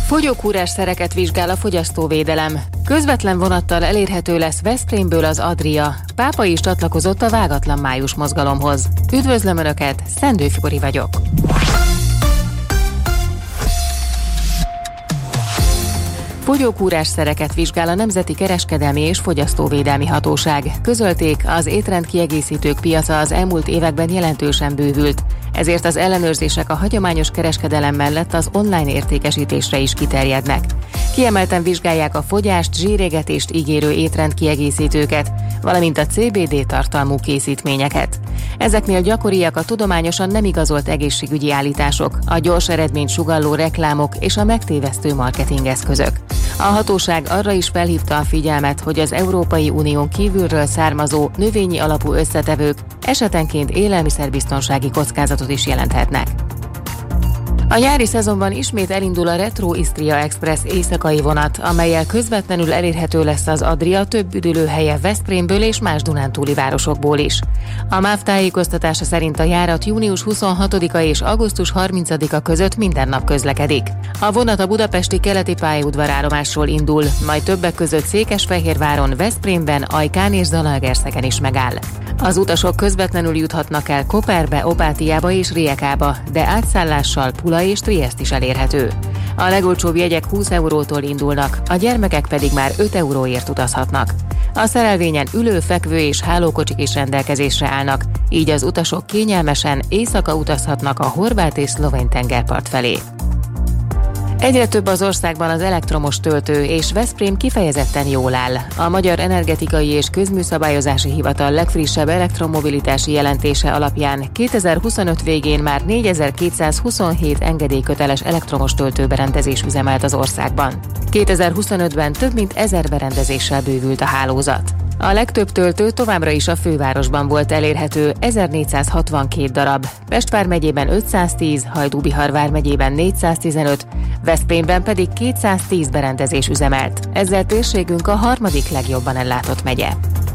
Fogyókúrás szereket vizsgál a fogyasztóvédelem. Közvetlen vonattal elérhető lesz Veszprémből az Adria. Pápa is csatlakozott a Vágatlan május mozgalomhoz. Üdvözlöm Önöket, Szendő Fibori vagyok. Fogyókúrás szereket vizsgál a Nemzeti Kereskedelmi és Fogyasztóvédelmi Hatóság. Közölték, az étrendkiegészítők piaca az elmúlt években jelentősen bővült, ezért az ellenőrzések a hagyományos kereskedelem mellett az online értékesítésre is kiterjednek. Kiemelten vizsgálják a fogyást, zsírégetést ígérő étrendkiegészítőket, valamint a CBD tartalmú készítményeket. Ezeknél gyakoriak a tudományosan nem igazolt egészségügyi állítások, a gyors eredményt sugalló reklámok és a megtévesztő marketingeszközök. A hatóság arra is felhívta a figyelmet, hogy az Európai Unión kívülről származó növényi alapú összetevők esetenként élelmiszerbiztonsági kockázatot is jelenthetnek. A nyári szezonban ismét elindul a Retro Istria Express éjszakai vonat, amellyel közvetlenül elérhető lesz az Adria több üdülőhelye Veszprémből és más dunántúli városokból is. A MÁV tájékoztatása szerint a járat június 26-a és augusztus 30-a között minden nap közlekedik. A vonat a budapesti keleti pályaudvarállomásról indul, majd többek között Székesfehérváron, Veszprémben, Ajkán és Zalaegerszegen is megáll. Az utasok közvetlenül juthatnak el Koperbe, Opátiába és Riekába, de átszállással Pula és Triest is elérhető. A legolcsóbb jegyek 20 eurótól indulnak, a gyermekek pedig már 5 euróért utazhatnak. A szerelvényen ülő, fekvő és hálókocsik is rendelkezésre állnak, így az utasok kényelmesen éjszaka utazhatnak a horvát és szlovén tengerpart felé. Egyre több az országban az elektromos töltő, és Veszprém kifejezetten jól áll. A Magyar Energetikai és Közműszabályozási Hivatal legfrissebb elektromobilitási jelentése alapján 2025 végén már 4227 engedélyköteles elektromos töltőberendezés üzemelt az országban. 2025-ben több mint 1000 berendezéssel bővült a hálózat. A legtöbb töltő továbbra is a fővárosban volt elérhető, 1462 darab, Pest vármegyében 510, Hajdú-Bihar vármegyében 415, Veszprémben pedig 210 berendezés üzemelt. Ezzel térségünk a harmadik legjobban ellátott megye.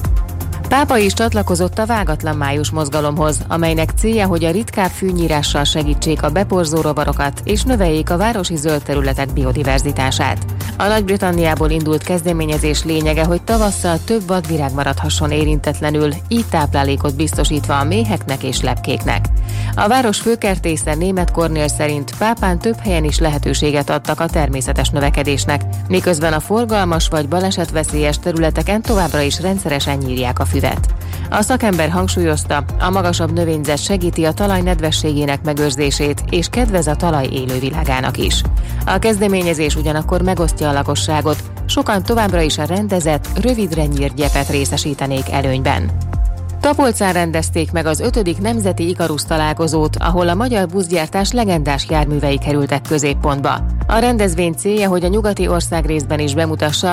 Pápa is csatlakozott a Vágatlan május mozgalomhoz, amelynek célja, hogy a ritkább fűnyírással segítsék a beporzó rovarokat és növeljék a városi zöld területek biodiverzitását. A Nagy-Britanniából indult kezdeményezés lényege, hogy tavasszal több vadvirág maradhasson érintetlenül, így táplálékot biztosítva a méheknek és lepkéknek. A város főkertésze Németh Kornél szerint Pápán több helyen is lehetőséget adtak a természetes növekedésnek, miközben a forgalmas vagy balesetveszélyes területeken továbbra is rendszeresen nyírják a füvet. A szakember hangsúlyozta, a magasabb növényzet segíti a talaj nedvességének megőrzését és kedvez a talaj élővilágának is. A kezdeményezés ugyanakkor megosztja a lakosságot, sokan továbbra is a rendezett, rövidre nyírt gyepet részesítenék előnyben. Tapolcán rendezték meg az 5. Nemzeti Ikarusz találkozót, ahol a magyar buszgyártás legendás járművei kerültek középpontba. A rendezvény célja, hogy a nyugati országrészben is bemutassa